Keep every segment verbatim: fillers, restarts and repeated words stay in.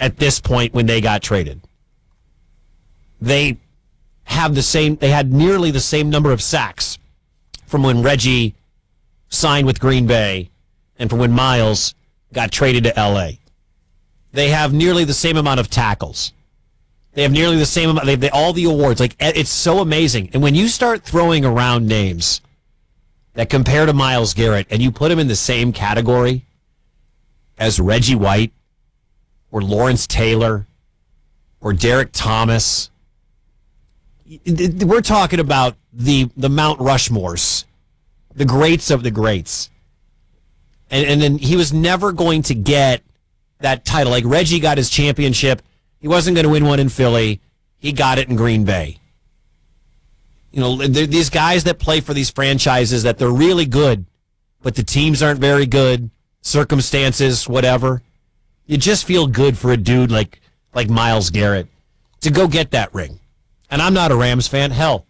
at this point when they got traded. They have the same, they had nearly the same number of sacks from when Reggie signed with Green Bay and from when Miles got traded to L A. They have nearly the same amount of tackles. They have nearly the same amount, they have the, all the awards. Like, it's so amazing. And when you start throwing around names that compare to Myles Garrett and you put him in the same category as Reggie White or Lawrence Taylor or Derek Thomas, we're talking about the, the Mount Rushmores, the greats of the greats. And, and then he was never going to get that title. Like, Reggie got his championship. He wasn't going to win one in Philly. He got it in Green Bay. You know, these guys that play for these franchises that they're really good, but the teams aren't very good, circumstances, whatever. You just feel good for a dude like like Myles Garrett to go get that ring. And I'm not a Rams fan. Hell,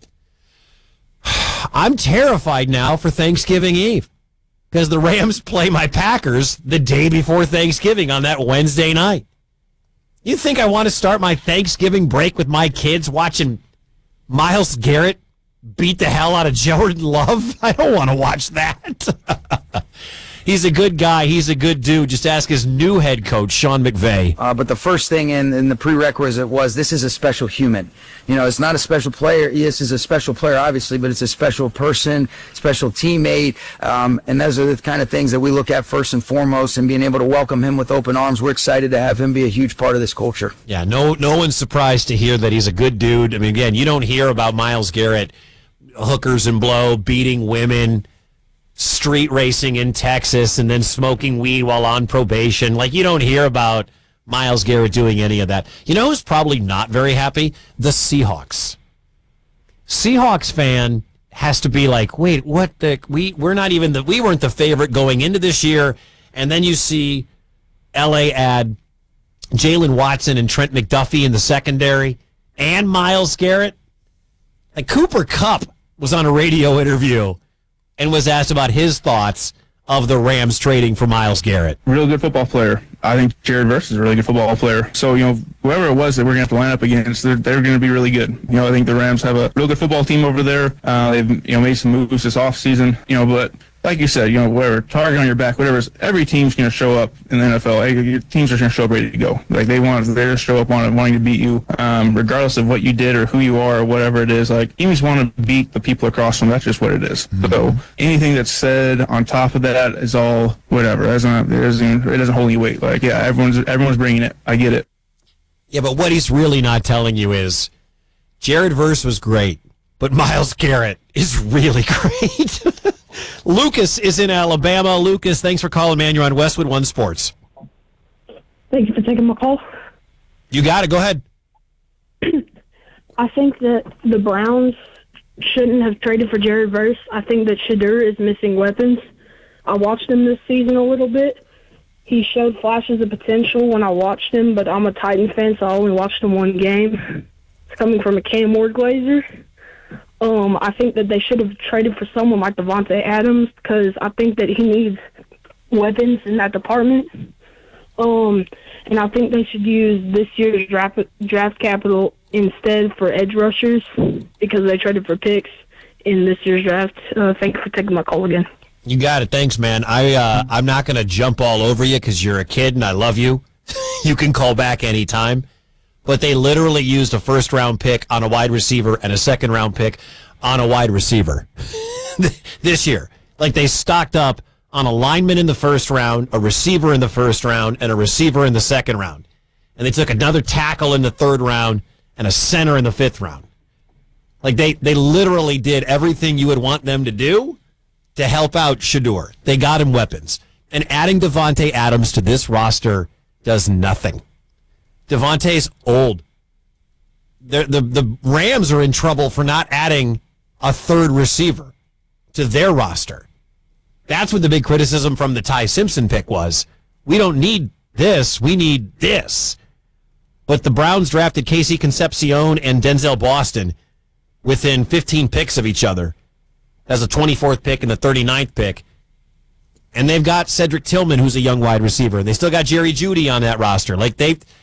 I'm terrified now for Thanksgiving Eve because the Rams play my Packers the day before Thanksgiving on that Wednesday night. You think I want to start my Thanksgiving break with my kids watching Myles Garrett beat the hell out of Jordan Love? I don't want to watch that. He's a good guy. He's a good dude. Just ask his new head coach, Sean McVay. Uh, but the first thing in, in the prerequisite was this is a special human. You know, it's not a special player. Yes, is a special player, obviously, but it's a special person, special teammate. Um, and those are the kind of things that we look at first and foremost, and being able to welcome him with open arms. We're excited to have him be a huge part of this culture. Yeah, no, no one's surprised to hear that he's a good dude. I mean, again, you don't hear about Myles Garrett hookers and blow, beating women, street racing in Texas, and then smoking weed while on probation. Like, you don't hear about Myles Garrett doing any of that. You know who's probably not very happy? The Seahawks. Seahawks fan has to be like, wait, what the, we, we're not even the, we weren't the favorite going into this year. And then you see L A add Jalen Watson and Trent McDuffie in the secondary and Myles Garrett. Like, Cooper Kupp was on a radio interview and was asked about his thoughts of the Rams trading for Myles Garrett. Real good football player. I think Jared Verse is a really good football player. So, you know, whoever it was that we're going to have to line up against, they're, they're going to be really good. You know, I think the Rams have a real good football team over there. Uh, they've, you know, made some moves this offseason, you know, but like you said, you know, whatever, target on your back, whatever, every team's going to show up in the N F L. Hey, your teams are going to show up ready to go. Like, they want, they're going to show up wanting, wanting to beat you, um, regardless of what you did or who you are or whatever it is. Like, teams want to beat the people across them. That's just what it is. Mm-hmm. So anything that's said on top of that is all whatever. It doesn't, it doesn't, it doesn't hold any weight. Like, yeah, everyone's everyone's bringing it. I get it. Yeah, but what he's really not telling you is Jared Verse was great, but Myles Garrett is really great. Lucas is in Alabama. Lucas, thanks for calling, man. You're on Westwood One Sports. Thank you for taking my call. You got it. Go ahead. I think that the Browns shouldn't have traded for Jared Verse. I think that Shadur is missing weapons. I watched him this season a little bit. He showed flashes of potential when I watched him, but I'm a Titan fan, so I only watched him one game. It's coming from a Cam Ward Glazer. Um, I think that they should have traded for someone like Devontae Adams because I think that he needs weapons in that department. Um, and I think they should use this year's draft draft capital instead for edge rushers because they traded for picks in this year's draft. Uh, thank you for taking my call again. You got it. Thanks, man. I, uh, I'm not going to jump all over you because you're a kid and I love you. You can call back anytime. But they literally used a first-round pick on a wide receiver and a second-round pick on a wide receiver this year. Like, they stocked up on a lineman in the first round, a receiver in the first round, and a receiver in the second round. And they took another tackle in the third round and a center in the fifth round. Like, they, they literally did everything you would want them to do to help out Shadur. They got him weapons. And adding Devontae Adams to this roster does nothing. Devontae's old. They're, the the Rams are in trouble for not adding a third receiver to their roster. That's what the big criticism from the Ty Simpson pick was. We don't need this. We need this. But the Browns drafted Casey Concepcion and Denzel Boston within fifteen picks of each other as a twenty-fourth pick and the thirty-ninth pick. And they've got Cedric Tillman, who's a young wide receiver. And they still got Jerry Jeudy on that roster. Like, they